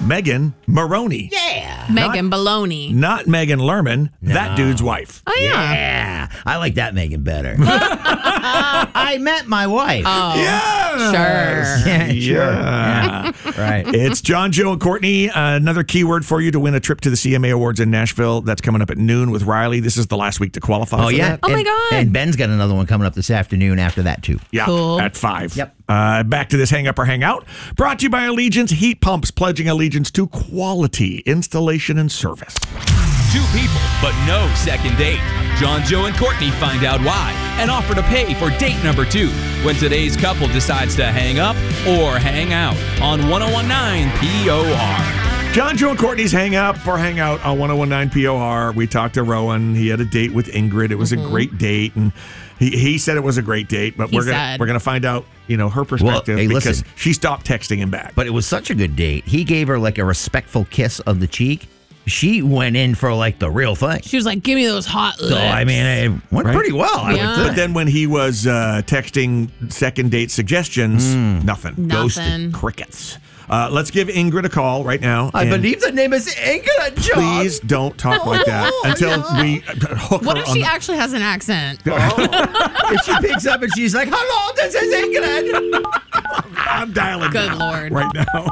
Megan Maroney. Yeah. Megan Baloney. Not Megan Lerman, that dude's wife. Oh, yeah. Yeah. I like that Megan better. I met my wife. Oh, Yeah. sure. Yeah, sure. Yeah. Right. It's John, Joe, and Courtney. Another keyword for you to win a trip to the CMA Awards in Nashville. That's coming up at noon with Riley. This is the last week to qualify for that. Oh, my God. And Ben's got another one coming up this afternoon after that, too. Yeah, Cool. at 5. Yep. Back to this Hang Up or Hang Out. Brought to you by Allegiance Heat Pumps, pledging allegiance to quality installation and service. Two people, but no second date. John, Joe, and Courtney find out why and offer to pay for date number 2 when today's couple decides to hang up or hang out on 1019 POR. John, Joe, and Courtney's Hang Up or Hang Out on 1019 POR. We talked to Rowan. He had a date with Ingrid. It was a great date, and he said it was a great date. But we're gonna find out, her perspective hey, because listen. she stopped texting him back. But it was such a good date. He gave her like a respectful kiss on the cheek. She went in for like the real thing. She was like, give me those hot lips. So, I mean, it went pretty well. I would Yeah. think. But then when he was texting second date suggestions, nothing. Nothing. Crickets. Let's give Ingrid a call right now. I and believe the name is Ingrid, John. Please don't talk like that until we hook What her if on she the- actually has an accent? If she picks up and she's like, hello, this is Ingrid. I'm dialing Good now, Lord. right now.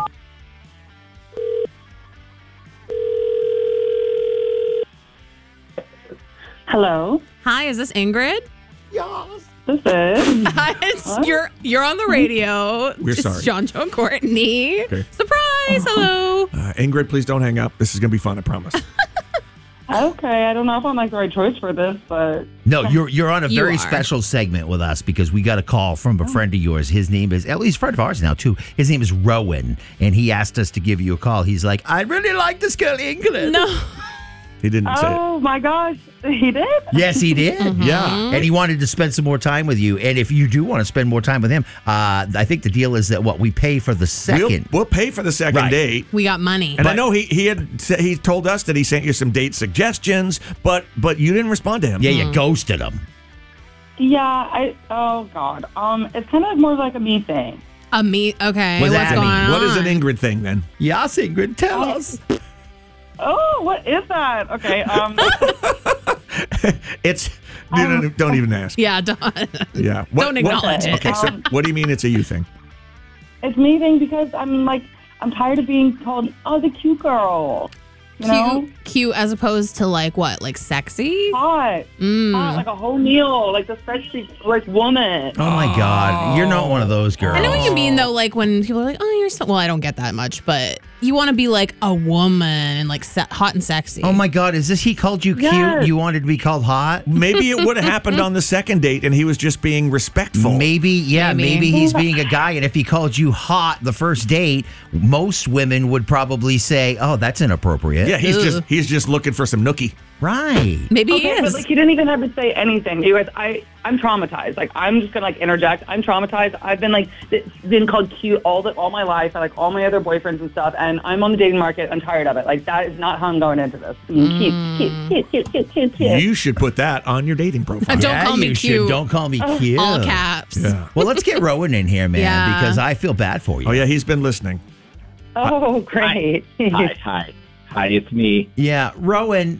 Hello, Hi, is this Ingrid? this is. You're on the radio. We're It's sorry. John, Joe, and Courtney. Okay. Surprise! Hello. Ingrid, please don't hang up. This is going to be fun, I promise. Okay, I don't know if I'm like the right choice for this, but No, you're on a You very are. special segment with us because we got a call from a friend of yours. His name is, he's a friend of ours now too. His name is Rowan, and he asked us to give you a call. He's like, I really like this girl, Ingrid. No. He didn't say it. oh my gosh, he did. Yes, he did. Yeah. And he wanted to spend some more time with you. And if you do want to spend more time with him, I think the deal is that we pay for the second. We'll pay for the second Right. date. We got money. And I know he told us that he sent you some date suggestions, but you didn't respond to him. Yeah, you ghosted him. Yeah, oh god, it's kind of more like a me thing. A meet. Okay. What does What's that going mean? on? What is an Ingrid thing then? Yes, Ingrid, tell us. Oh, what is that? Okay, It's don't even ask. Yeah. Don't Don't acknowledge it. Okay, so what do you mean it's a you thing? it's me thing because I'm tired of being called the cute girl. You know, Cute as opposed to like what? Like sexy? hot, like a whole meal, like the sexy woman. Oh my God, you're not one of those girls. I know what you mean though. Like when people are like, "Oh, you're so," well, I don't get that much, but you want to be like a woman and like hot and sexy. Oh my God, is this he called you cute? Yes. You wanted to be called hot? Maybe it would have happened on the second date and he was just being respectful. Maybe Maybe. he's being a guy, and if he called you hot the first date, most women would probably say, "Oh, that's inappropriate." Yeah, he's Ugh. just looking for some nookie. Right. Maybe he Okay, but is. like he didn't even have to say anything. You guys, I'm traumatized. Like I'm just gonna interject. I'm traumatized. I've been been called cute all my life, by, all my other boyfriends and stuff. And I'm on the dating market. I'm tired of it. Like that is not how I'm going into this. Being cute. You should put that on your dating profile. Don't call me you cute. should. Don't call me cute. All caps. Yeah. Well, let's get Rowan in here, man, Yeah. because I feel bad for you. Oh yeah, he's been listening. Oh, great. Hi, it's me. Yeah, Rowan.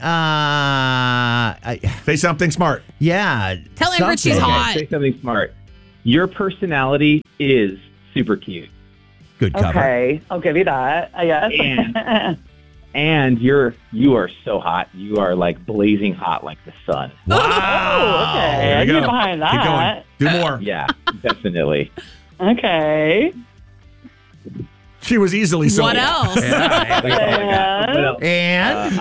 Say something smart. Yeah. Tell Ingrid she's something. hot. Say something smart. Your personality is super cute, Good cover. Okay, I'll give you that. I guess. and you are so hot. You are like blazing hot, like the sun. Oh, okay. There I you get go. behind Keep going. that. Do more. Yeah, definitely. Okay. She was easily sold. What else? Yeah. What else? And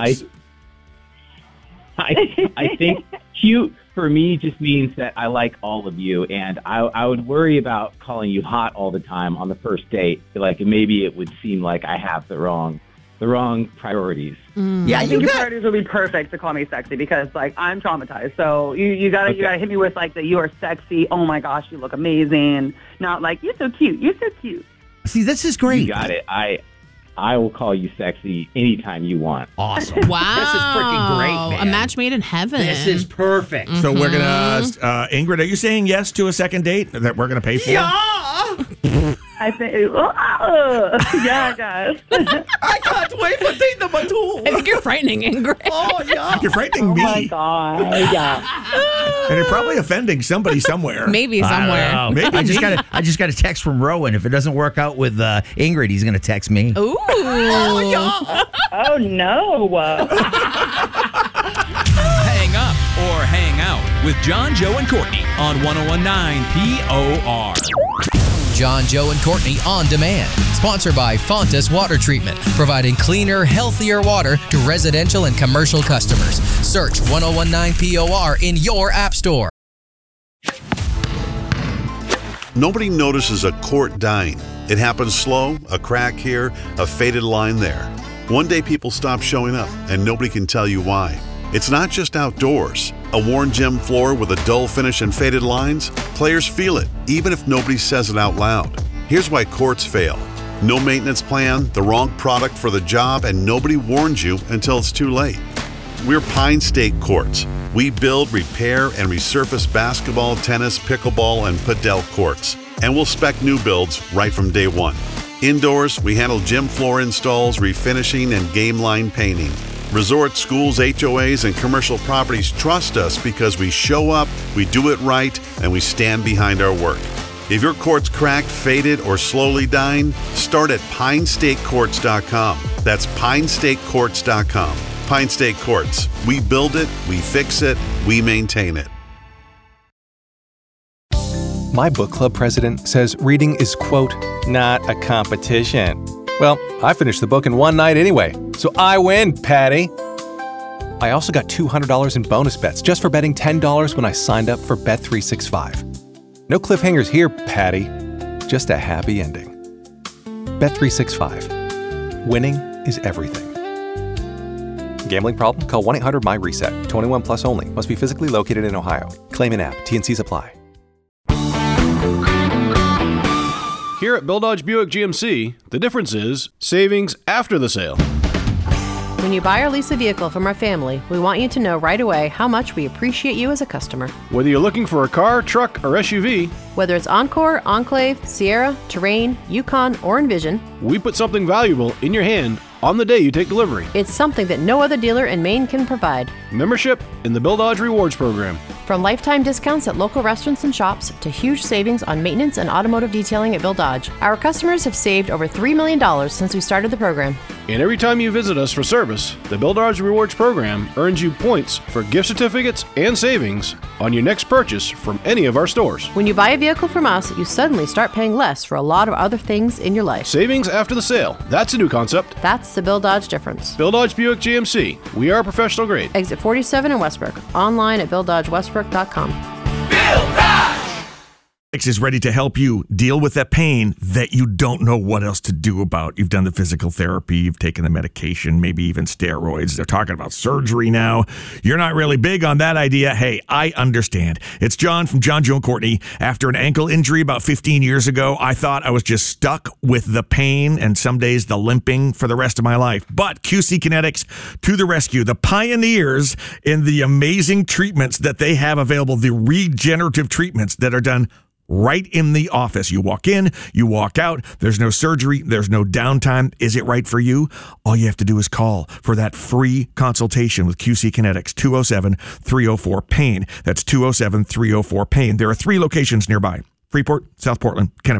I think cute for me just means that I like all of you, and I would worry about calling you hot all the time on the first date. Like maybe it would seem like I have the wrong priorities. yeah, I you think your got. priorities would be perfect to call me sexy because I'm traumatized. So you gotta hit me with that you are sexy. Oh my gosh, you look amazing. Not like you're so cute. You're so cute. See, this is great. You got it. I will call you sexy anytime you want. Awesome. Wow. This is freaking great, man. A match made in heaven. This is perfect. So we're gonna Ingrid, are you saying yes to a second date that we're gonna pay for? Yeah. I think, yeah, guys. I can't wait for date number 2. I think you're frightening, Ingrid. Oh, yeah. You're frightening me. Oh my God, yeah. And you're probably offending somebody somewhere. Maybe somewhere. I don't know. I just got a text from Rowan. If it doesn't work out with Ingrid, he's going to text me. Ooh. Oh, no. Hang up or hang out with John, Joe, and Courtney on 101.9 POR. John, Joe, and Courtney On Demand. Sponsored by Fontas Water Treatment, providing cleaner, healthier water to residential and commercial customers. Search 101.9 POR in your app store. Nobody notices a quart dying. It happens slow, a crack here, a faded line there. One day people stop showing up, and nobody can tell you why. It's not just outdoors. A worn gym floor with a dull finish and faded lines? Players feel it, even if nobody says it out loud. Here's why courts fail. No maintenance plan, the wrong product for the job, and nobody warns you until it's too late. We're Pine State Courts. We build, repair, and resurface basketball, tennis, pickleball, and padel courts. And we'll spec new builds right from day one. Indoors, we handle gym floor installs, refinishing, and game line painting. Resort, schools, HOAs, and commercial properties trust us because we show up, we do it right, and we stand behind our work. If your court's cracked, faded, or slowly dying, start at PineStateCourts.com. That's PineStateCourts.com. Pine State Courts. We build it, we fix it, we maintain it. My book club president says reading is, quote, not a competition. Well, I finished the book in one night anyway, so I win, Patty. I also got $200 in bonus bets just for betting $10 when I signed up for Bet365. No cliffhangers here, Patty. Just a happy ending. Bet365. Winning is everything. Gambling problem? Call 1-800-MY-RESET. 21 plus only. Must be physically located in Ohio. Claim in app. T&Cs apply. Here at Bill Dodge Buick GMC, the difference is savings after the sale. When you buy or lease a vehicle from our family, we want you to know right away how much we appreciate you as a customer. Whether you're looking for a car, truck, or SUV, whether it's Encore, Enclave, Sierra, Terrain, Yukon, or Envision, we put something valuable in your hand on the day you take delivery. It's something that no other dealer in Maine can provide. Membership in the Bill Dodge Rewards Program. From lifetime discounts at local restaurants and shops to huge savings on maintenance and automotive detailing at Bill Dodge, our customers have saved over $3 million since we started the program. And every time you visit us for service, the Bill Dodge Rewards Program earns you points for gift certificates and savings on your next purchase from any of our stores. When you buy a vehicle from us, you suddenly start paying less for a lot of other things in your life. Savings after the sale. That's a new concept. That's the Bill Dodge difference. Bill Dodge Buick GMC. We are professional grade. Exit 47 in Westbrook. Online at BillDodgeWestbrook.com. Bill Dodge is ready to help you deal with that pain that you don't know what else to do about. You've done the physical therapy, you've taken the medication, maybe even steroids. They're talking about surgery now. You're not really big on that idea. Hey, I understand. It's John from John, Joe, and Courtney. After an ankle injury about 15 years ago, I thought I was just stuck with the pain and some days the limping for the rest of my life. But QC Kinetics to the rescue, the pioneers in the amazing treatments that they have available, the regenerative treatments that are done right in the office. You walk in, you walk out. There's no surgery. There's no downtime. Is it right for you? All you have to do is call for that free consultation with QC Kinetics, 207-304-PAIN. That's 207-304-PAIN. There are 3 locations nearby: Freeport, South Portland, Kennebec.